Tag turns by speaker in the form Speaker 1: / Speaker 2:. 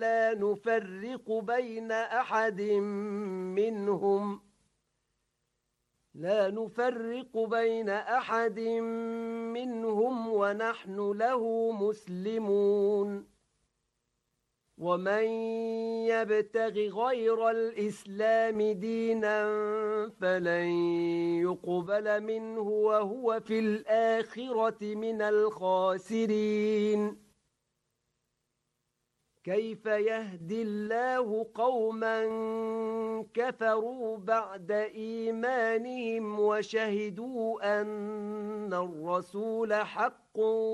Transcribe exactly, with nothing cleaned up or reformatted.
Speaker 1: لا نفرق بين أحد منهم لا نفرق بين أحد منهم ونحن له مسلمون ومن يبتغ غير الإسلام دينا فلن يقبل منه وهو في الآخرة من الخاسرين كيف يهدي الله قوما كفروا بعد إيمانهم وشهدوا أن الرسول حق